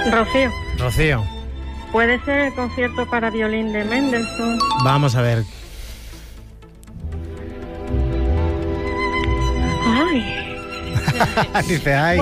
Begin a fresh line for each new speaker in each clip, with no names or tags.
Rocío,
Rocío,
¿puede ser el concierto para violín de Mendelssohn?
vamos a ver.
Ay,
Dice, ay.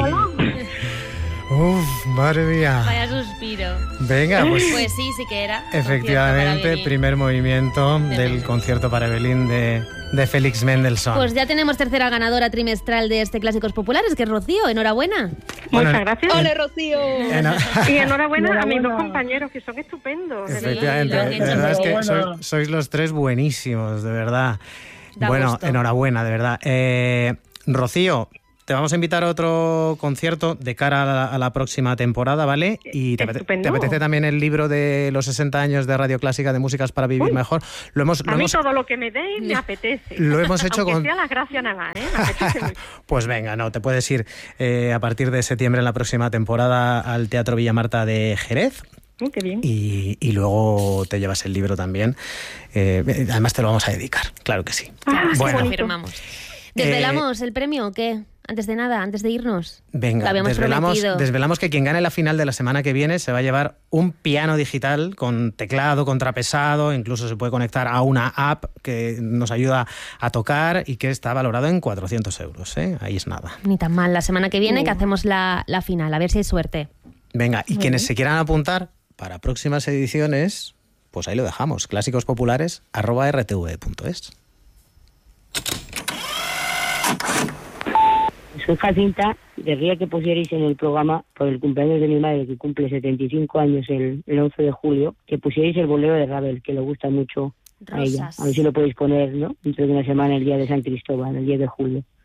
Uf, madre mía.
Vaya suspiro.
Venga, pues
Pues sí que era.
efectivamente,
Concierto para violín.
primer movimiento
De
del
Mendelssohn.
concierto para violín de Félix Mendelssohn.
Pues ya tenemos tercera ganadora trimestral de este Clásicos Populares, que es Rocío. Enhorabuena.
Bueno,
muchas gracias.
¡Ole, Rocío!
Y enhorabuena a mis dos
Enhorabuena.
compañeros, que son estupendos. de
Efectivamente,
lo han
de
hecho
verdad es que
Enhorabuena.
sois los tres buenísimos, de verdad.
Da
Bueno,
gusto.
enhorabuena, de verdad. Rocío, te vamos a invitar a otro concierto de cara a la próxima temporada, ¿vale? Y te
Estupendo.
apetece también el libro de los 60 años de Radio Clásica de Músicas para Vivir Mejor. Lo hemos
A mí todo lo que me deis me apetece.
lo hemos hecho
Aunque
con...
sea las gracias nada más, ¿eh? Me apetece mucho.
Pues venga, no, te puedes ir a partir de septiembre en la próxima temporada al Teatro Villa Marta de Jerez.
Qué bien.
Y luego te llevas el libro también. Además te lo vamos a dedicar, claro que sí.
Ah, qué
Bueno,
bonito.
Confirmamos. ¿Desvelamos el premio o qué? Antes de nada, antes de irnos.
venga,
Lo habíamos prometido.
desvelamos que quien gane la final de la semana que viene se va a llevar un piano digital con teclado, contrapesado, incluso se puede conectar a una app que nos ayuda a tocar y que está valorado en 400 euros, ¿eh? Ahí es nada.
Ni tan mal. La semana que viene que hacemos la final. A ver si hay suerte.
Venga, y quienes se quieran apuntar para próximas ediciones, pues ahí lo dejamos, clásicosPopulares@rtv.es.
Soy Jacinta, querría que pusierais en el programa, por el cumpleaños de mi madre, que cumple 75 años el 11 de julio, que pusierais el bolero de Ravel, que le gusta mucho a ella.
Rosas.
A ver si lo podéis poner, ¿no? Dentro de una semana, el día de San Cristóbal, el 10 de julio.